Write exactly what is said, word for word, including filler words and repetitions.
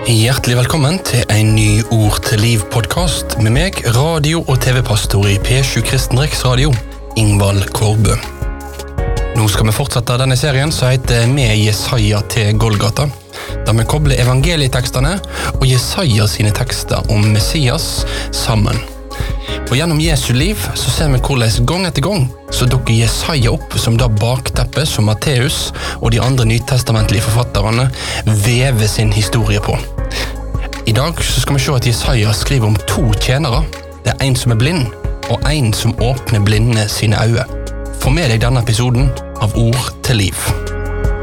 Hjertelig velkommen til en ny Ord til Liv-podcast med meg, radio- og tv-pastor i P sju Kristen Riksradio, Ingvald Kårbø. Nå skal vi fortsette denne serien som heter Med Jesaja til Golgata, der vi kobler evangelietekstene og Jesaja sine tekster om Messias sammen. Og gjennom Jesu liv så ser vi hvordan gang etter gang så dukker Jesaja opp som da bakteppe som Matteus og de andre nytestamentlige forfatterne vever sin historie på. I dag så skal vi se at Jesaja skriver om to tjenere. Det er en som er blind, og en som åpner blinde sine øyne. Få med deg denne episoden av Ord til Liv.